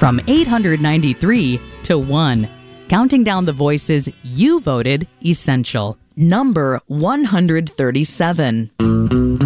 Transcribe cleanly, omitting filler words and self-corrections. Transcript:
from 893 to 1. Counting down the voices you voted essential. Number 137.